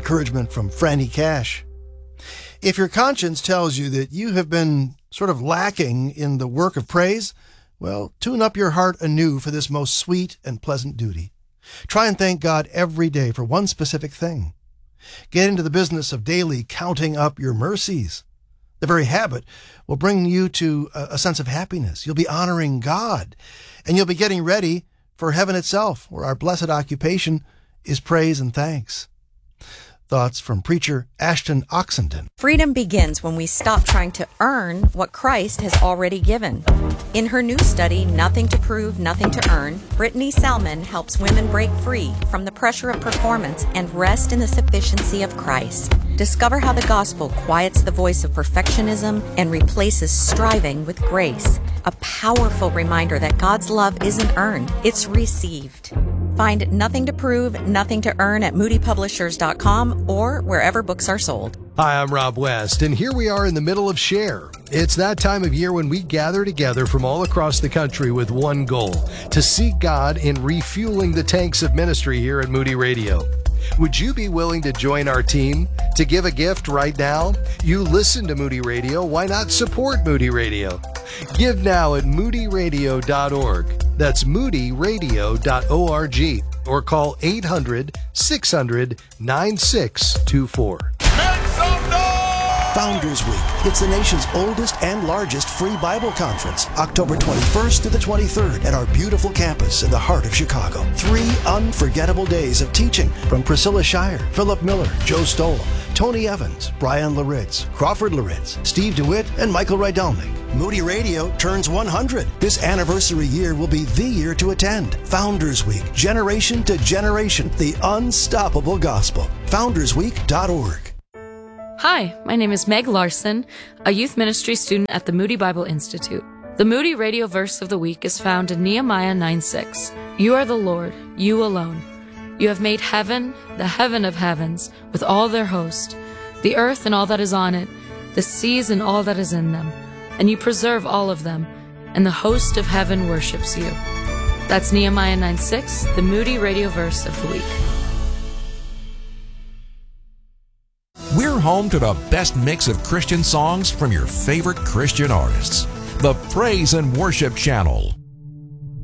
encouragement from Franny Cash. If your conscience tells you that you have been sort of lacking in the work of praise, well, tune up your heart anew for this most sweet and pleasant duty. Try and thank God every day for one specific thing. Get into the business of daily counting up your mercies. The very habit will bring you to a sense of happiness. You'll be honoring God, and you'll be getting ready for heaven itself, where our blessed occupation is praise and thanks. Thoughts from preacher Ashton Oxenden. Freedom begins when we stop trying to earn what Christ has already given. In her new study, Nothing to Prove, Nothing to Earn, Brittany Salmon helps women break free from the pressure of performance and rest in the sufficiency of Christ. Discover how the gospel quiets the voice of perfectionism and replaces striving with grace. A powerful reminder that God's love isn't earned, it's received. Find Nothing to Prove, Nothing to Earn at moodypublishers.com or wherever books are sold. Hi, I'm Rob West, and here we are in the middle of Share. It's that time of year when we gather together from all across the country with one goal, to seek God in refueling the tanks of ministry here at Moody Radio. Would you be willing to join our team? To give a gift right now? You listen to Moody Radio, why not support Moody Radio? Give now at moodyradio.org. That's moodyradio.org. Or call 800-600-9624. Founders Week. It's the nation's oldest and largest free Bible conference, October 21st to the 23rd at our beautiful campus in the heart of Chicago. 3 unforgettable days of teaching from Priscilla Shire, Philip Miller, Joe Stoll, Tony Evans, Brian Laritz, Crawford Laritz, Steve DeWitt, and Michael Rydelnik. Moody Radio turns 100. This anniversary year will be the year to attend. Founders Week, generation to generation, the unstoppable gospel. FoundersWeek.org. Hi, my name is Meg Larson, a youth ministry student at the Moody Bible Institute. The Moody Radio verse of the week is found in Nehemiah 9:6. You are the Lord, you alone. You have made heaven, the heaven of heavens, with all their host, the earth and all that is on it, the seas and all that is in them, and you preserve all of them, and the host of heaven worships you. That's Nehemiah 9:6, the Moody Radio verse of the week. We're home to the best mix of Christian songs from your favorite Christian artists. The Praise and Worship Channel.